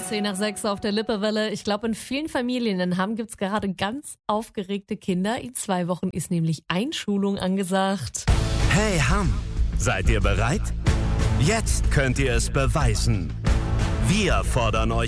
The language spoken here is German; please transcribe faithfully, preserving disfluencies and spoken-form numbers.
zehn nach sechs auf der Lippewelle. Ich glaube, in vielen Familien in Hamm gibt es gerade ganz aufgeregte Kinder. In zwei Wochen ist nämlich Einschulung angesagt. Hey Hamm, seid ihr bereit? Jetzt könnt ihr es beweisen. Wir fordern euch